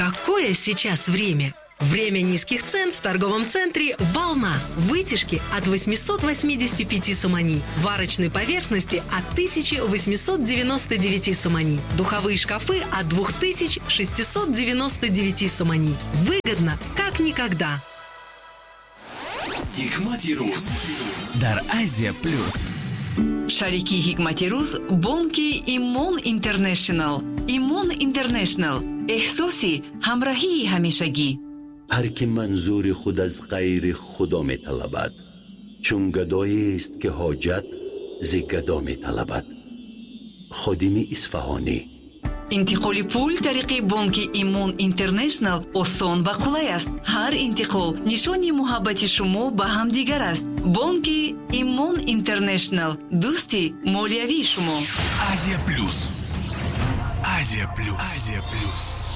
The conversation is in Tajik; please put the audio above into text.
Какое сейчас время? Время низких цен в торговом центре «Волна». Вытяжки от 885 сомани. Варочной поверхности от 1899 сомани. Духовые шкафы от 2699 сомани. Выгодно, как никогда. Hikmati Ruz дар Азия Плюс. Шарики Hikmati Ruz бонки Имон Интернешнл. Имон Интернешнл. احساسی همراهی همیشگی. هر که منظور خود از غیر خدا می طلبد، چون گدایی است که حاجت ز گدا می طلبد. خادم اصفهانی. انتقال پول طریق بانک ایمون اینترنشنل آسان و قلای است. هر انتقال نشانی محبت شما به همدیگر است. بانک ایمون اینترنشنل، دوستی مالیوی شما. Азия Плюс. Азия Плюс. Азия Плюс.